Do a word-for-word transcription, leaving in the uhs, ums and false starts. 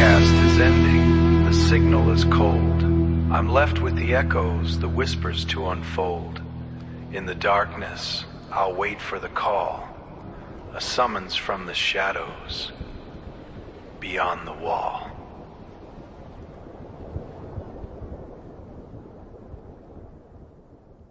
broadcast is ending, the signal is cold. I'm left with the echoes, the whispers to unfold. In the darkness, I'll wait for the call, a summons from the shadows beyond the wall.